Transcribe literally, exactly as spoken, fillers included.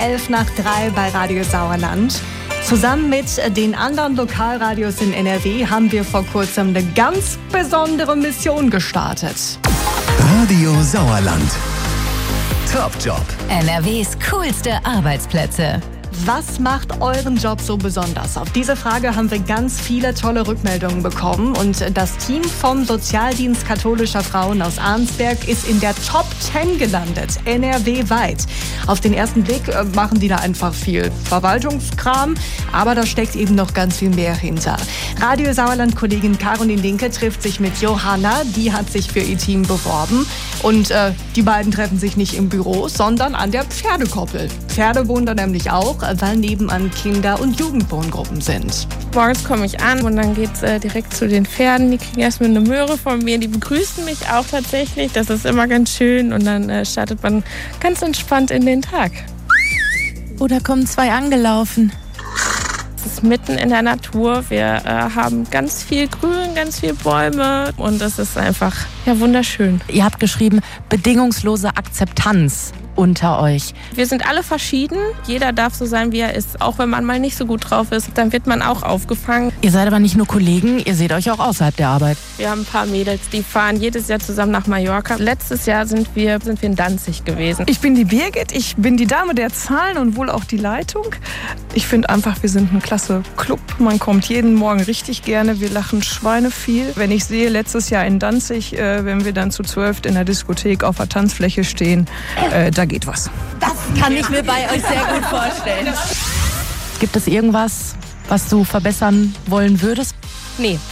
elf nach drei bei Radio Sauerland. Zusammen mit den anderen Lokalradios in N R W haben wir vor kurzem eine ganz besondere Mission gestartet. Radio Sauerland. Top Job. N R Ws coolste Arbeitsplätze. Was macht euren Job so besonders? Auf diese Frage haben wir ganz viele tolle Rückmeldungen bekommen. Und das Team vom Sozialdienst katholischer Frauen aus Arnsberg ist in der Top zehn gelandet, N R W-weit. Auf den ersten Blick machen die da einfach viel Verwaltungskram, aber da steckt eben noch ganz viel mehr hinter. Radio Sauerland-Kollegin Caroline Linke trifft sich mit Johanna, die hat sich für ihr Team beworben. Und äh, die beiden treffen sich nicht im Büro, sondern an der Pferdekoppel. Pferde wohnen da nämlich auch, weil nebenan Kinder- und Jugendwohngruppen sind. Morgens komme ich an und dann geht's äh, direkt zu den Pferden. Die kriegen erstmal eine Möhre von mir. Die begrüßen mich auch tatsächlich. Das ist immer ganz schön. Und dann äh, startet man ganz entspannt in den Tag. Oh, da kommen zwei angelaufen. Es ist mitten in der Natur. Wir äh, haben ganz viel Grün, ganz viel Bäume. Und das ist einfach ja, wunderschön. Ihr habt geschrieben, bedingungslose Akzeptanz unter euch. Wir sind alle verschieden. Jeder darf so sein, wie er ist. Auch wenn man mal nicht so gut drauf ist, dann wird man auch aufgefangen. Ihr seid aber nicht nur Kollegen, ihr seht euch auch außerhalb der Arbeit. Wir haben ein paar Mädels, die fahren jedes Jahr zusammen nach Mallorca. Letztes Jahr sind wir, sind wir in Danzig gewesen. Ich bin die Birgit, ich bin die Dame der Zahlen und wohl auch die Leitung. Ich finde einfach, wir sind ein klasse Club. Man kommt jeden Morgen richtig gerne. Wir lachen Schweine viel. Wenn ich sehe, letztes Jahr in Danzig, äh, wenn wir dann zu zwölf in der Diskothek auf der Tanzfläche stehen, äh, da geht was. Das kann ich mir bei euch sehr gut vorstellen. Gibt es irgendwas, was du verbessern wollen würdest? Nee.